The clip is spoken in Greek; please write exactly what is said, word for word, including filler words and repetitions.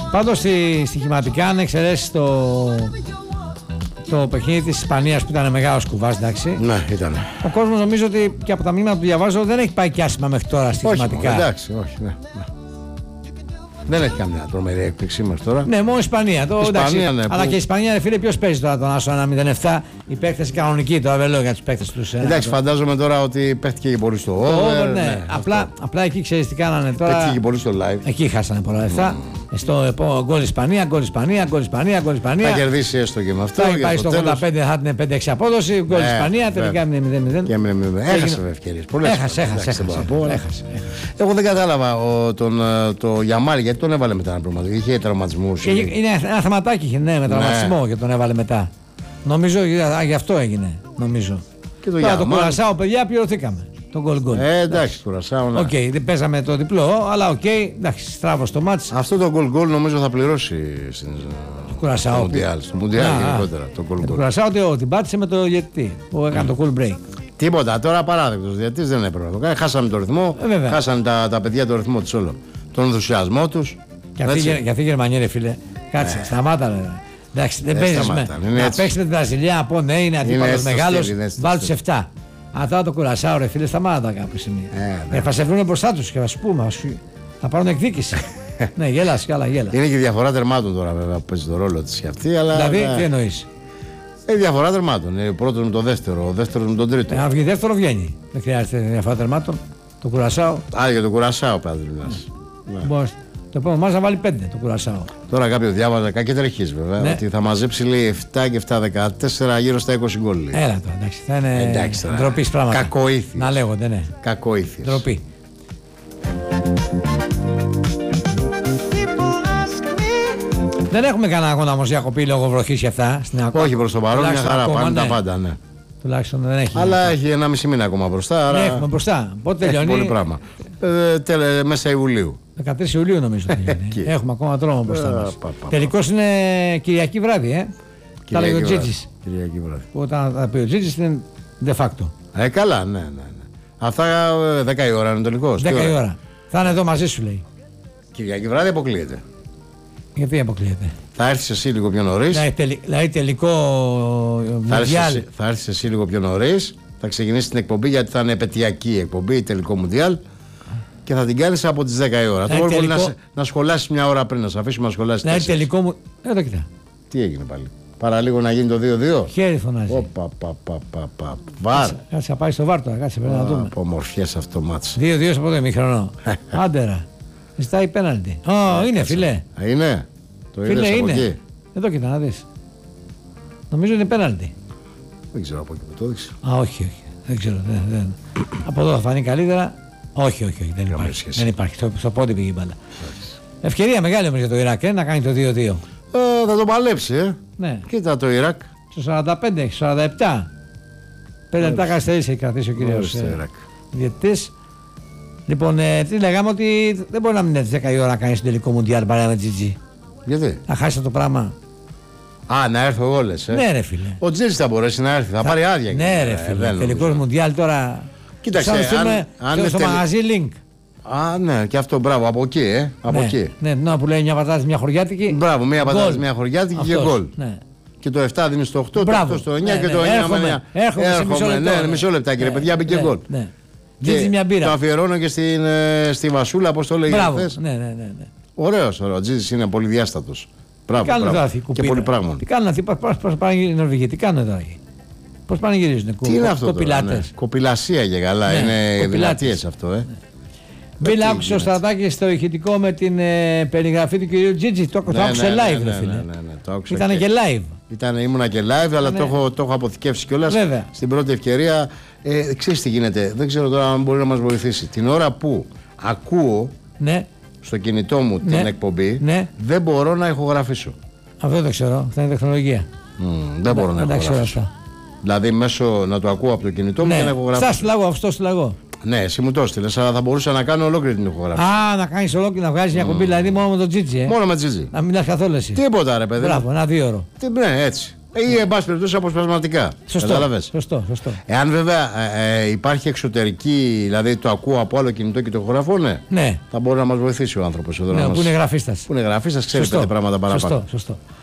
Πάντως στοιχηματικά, αν εξαιρέσεις το, το παιχνίδι της Ισπανίας που ήταν μεγάλος κουβάς, εντάξει. Ναι, ήταν. Ο κόσμος νομίζω ότι και από τα μηνύματα που διαβάζω δεν έχει πάει και άσχημα μέχρι τώρα στοιχηματικά. Όχι, εντάξει, όχι, ναι, ναι. Δεν έχει καμιά τρομερή έκπληξη μέχρι τώρα. Ναι, μόνο Ισπανία. Το, Ισπανία εντάξει, ναι, αλλά που... και η Ισπανία, ρε φίλε, ποιος παίζει τώρα τον Άσο ένα μηδέν επτά. Οι παίκτες κανονικοί, τώρα δεν λέω για τους παίκτες τους. Εντάξει, φαντάζομαι τώρα ότι παίχτηκε και πολύ στο over. Ναι, ναι. Απλά, απλά εκεί ξέρεις τι κάνανε τώρα. Παίχτηκε και πολύ στο live. Εκεί χάσανε πολλά λεφτά. Mm. Στο επόμενο γκολ Ισπανία, γκολ Ισπανία, γκολ Ισπανία, γκολ Ισπανία. Θα κερδίσει έστω και με αυτό. Θα πάει στο ογδόντα πέντε, θα είναι πέντε έξι απόδοση. Γκολ Ισπανία, τελικά έμεινε μηδέν μηδέν. Έχασε ευκαιρίες. Έχασε, έχασε. Εγώ δεν κατάλαβα το Γιαμάλ γιατί τον έβαλε μετά ένα πρόβλημα. Είχε τραυματισμούς. Είναι ένα θεματάκι, είχε, ναι, με τραυματισμό και τον έβαλε μετά. Νομίζω γι' αυτό έγινε. Νομίζω. Και το Τώρα το Κουρασάο, παιδιά, πληρωθήκαμε. Το γκολ γκολ. Ε, εντάξει, Κουρασάο. Οκ, okay, δεν παίζαμε το διπλό, αλλά οκ, okay, εντάξει, στράβο στο μάτς. Αυτό το γκολ γκολ νομίζω θα πληρώσει στην Κουρασάο. Στο Μουντιάλ, στο Μουντιάλ γενικότερα. Το γκολ γκολ. Το Κουρασάο την πάτησε με το διαιτητή που έκανε το cool break. Τίποτα, τώρα απαράδεκτος διαιτητής δεν έπρεπε να το κάνει. Χάσαμε το ρυθμό, ε, χάσανε τα, τα παιδιά το ρυθμό τους όλο. Τον ενθουσιασμό τους. Και αυτή η Γερμανία, ρε φίλε, κάτσε, σταμάτα, ρε. Εντάξει, δεν παίζεις με. Να παίξει με την Βραζιλία, από ναι, είναι αντίπαλος μεγάλος, βάλει τους επτά. Αυτά το Κουρασάο, ρε φίλε, σταμάτα κάποια στιγμή. Ε, θα σε βρουν μπροστά τους και θα σου πούμε, θα πάρουν εκδίκηση. Ναι, γέλας κι άλλα γέλα. Είναι και η διαφορά τερμάτων τώρα βέβαια που παίζει το ρόλο της και αυτή. Αλλά, δηλαδή, ναι. Τι εννοείς? Η διαφορά τερμάτων. Ο πρώτος με τον δεύτερο, ο δεύτερος με τον τρίτο. Ε, αν βγει δεύτερο, βγαίνει. Δεν χρειάζεται διαφορά τερμάτων. Το Κουρασάο. Α, για το Κουρασάο πάλι μιλάς. Ναι. Το επόμενο μας να βάλει πέντε το Κουρασάο. Τώρα κάποιο διάβαζα και τρεχείς βέβαια. Ναι. Ότι θα μαζέψει λέει επτά και επτά δεκατέσσερα γύρω στα είκοσι γκολ. Έλα τώρα, εντάξει. Θα είναι ντροπή πράγματα. Κακοήθειες. Να λέγονται, ναι. Κακοήθειες. Ντροπή. Δεν έχουμε κανένα αγώνα όμως διακοπή λόγω βροχής και αυτά. Όχι προς το παρόν, μια χαρά πάνε τα πάντα, ναι. Τουλάχιστον δεν έχει. Αλλά έχει ένα μισή μήνα ακόμα μπροστά. Άρα... Ναι, έχουμε μπροστά. Πότε τελειώνει? Πολύ πράγμα. Ε, τελε, μέσα Ιουλίου. δεκατρείς Ιουλίου νομίζω τελειώνει. Έχουμε ακόμα δρόμο μπροστά μας. Τελικώς είναι Κυριακή βράδυ, ε. Τα λέει ο Τζίτζης. Κυριακή βράδυ. Όταν θα πει ο Τζίτζης είναι de facto. Ε, καλά, ναι, ναι. ναι. Αυτά δέκα η ώρα είναι τελικώς. δέκα η ώρα. Θα είναι εδώ μαζί σου, λέει. Κυριακή βράδυ αποκλείεται. Γιατί αποκλείεται? Θα έρθεις εσύ λίγο πιο νωρίς. Δηλαδή, τελ, δηλαδή τελικό Μουντιάλ. Θα έρθεις εσύ λίγο πιο νωρίς. Θα ξεκινήσει την εκπομπή γιατί θα είναι επαιτειακή εκπομπή, τελικό Μουντιάλ. Και θα την κάνεις από τις δέκα η ώρα. Δηλαδή, το τελικό... να, να σχολάσεις μια ώρα πριν, να σε αφήσουμε να σχολάσεις. Δηλαδή τελικό μου. Εδώ κοιτά. Τι έγινε πάλι? Παραλίγο να γίνει το δύο δύο. Χέρι φωνάζει. Όπα, πα, πα, πα, πα. Βάρ. Κάτσε να πάει στο βάρ τώρα, κάτσε πρέπει να δούμε. Από μορφιές αυτό το μάτς. δύο δύο στο πρώτο ημίχρονο. Άντερα. Ζητάει πέναλτι. Ω, είναι φιλέ. Είναι. Το φίλε είναι. Εκεί. Εδώ κοιτά να δεις. Νομίζω είναι πέναλτι. Δεν ξέρω από εκεί που το έδειξε. Α, όχι, όχι. Δεν ξέρω. Δεν, δεν. Από εδώ θα φανεί καλύτερα. Όχι, όχι, όχι. Δεν υπάρχει. Δεν υπάρχει. Στο, στο πόντι πήγε η μπάλα. Ευκαιρία μεγάλη όμως για το Ιράκ ε, να κάνει το δύο δύο. Ε, θα το παλέψει, ε. Ναι. Κοίτα το Ιράκ. Στο σαράντα πέντε, σαράντα επτά. Πέντε λεπτά καθυστερήσει έχει κρατήσει ο κύριος ε, διαιτητής. Λοιπόν, ε, τι λέγαμε ότι δεν μπορεί να μην είναι δέκα η ώρα να κάνει το τελικό Μουντιάλ παρέα με Τζιτζι. Γιατί? Να χάσει το πράγμα. Α, να έρθω εγώ λες, ε. Ναι, ρε φίλε. Ο Τζιτζι θα μπορέσει να έρθει, θα, θα... πάρει άδεια. Ναι, ρε φίλε. Τελικό Μουντιάλ τώρα. Κοίταξε, αν, αν στο τελ... μαγαζί Link. Α, ναι, και αυτό μπράβο, από εκεί, ε. Από ναι, εκεί. Ναι, ναι, που λέει μια πατάτα, μια χωριάτικη. Μπράβο, μια πατάτα, μια χωριάτικη και γκολ. Ναι. Και το επτά δίνει στο οκτώ, το οκτώ στο εννιά ναι, και το ναι, εννιά έρχομαι, με έρχομαι, έρχομαι σε μισό λεπτό. Ναι, μισό λεπτάκι, ρε παιδιά, μπήκε γκολ. Τζίτζι μια μπύρα. Το αφιερώνω και στην, στη Βασούλα, πώς το λέγεται χθες. Ναι, ναι, ναι, ναι. Ωραίος, ο Τζίτζις είναι πολυδιάστατος. Μπράβο, μπράβο. Και πολύ πράγμα. Τι κάνουν αυτοί, πώς πάνε οι Νορβηγοί, τι κάνουν εδώ. Πώς πάνε γυρίζουν, τι είναι αυτό τώρα, ναι. Κοπηλασία και καλά, ναι, είναι δυνατίες αυτό, ε. Μπίλ άκουσε ο Στρατάκης στο ηχητικό με την ε, περιγραφή του κυρίου Τζίτζι, το, ναι, το άκουσε ναι, live, ναι, ρε φίλε. Ναι, ναι, ναι, το άκουσα. Ήτανε και, και live. Ήτανε, ήμουνα και live, αλλά ναι. το, έχω, το έχω αποθηκεύσει κιόλας. Βέβαια. Στην πρώτη ευκαιρία, ε, ξέρεις τι γίνεται, δεν ξέρω τώρα αν μπορεί να μας βοηθήσει. Την ώρα που ακούω ναι. στο κινητό μου ναι. την εκπομπή, ναι. δεν μπορώ να ηχογραφήσω. Αυτό δεν το ξέρω, αυτό είναι τεχνολογία. Mm, δεν μπορώ να ηχογραφήσω. Δηλαδή μέσω να το ακούω από το κινητό μου ναι. και να ηχογραφήσω. Στάσου λαγό, αυτό στο λαγό. Ναι, εσύ μου το έστειλες, αλλά θα μπορούσα να κάνω ολόκληρη την ηχογράφηση. Α, να κάνεις ολόκληρη, να βγάζεις mm. μια κομπή, δηλαδή μόνο με τον Τζίτζι. Ε. Μόνο με Τζίτζι. Να μιλάς καθόλου εσύ. Τίποτα, ρε παιδί. Μπράβο, ένα δύο ώρο. Τι, ναι, έτσι. Ή εν πάση περιπτώσει αποσπασματικά. Σωστό, σωστό, σωστό. Εάν βέβαια ε, ε, υπάρχει εξωτερική, δηλαδή το ακούω από άλλο κινητό και το γραφώ, ναι, ναι. θα μπορεί να μας βοηθήσει ο άνθρωπος εδώ. Ναι, να που μας... είναι γραφίστας. Που είναι γραφίστας, ξέρει πέντε πράγματα παραπάνω. Σωστό, σωστό.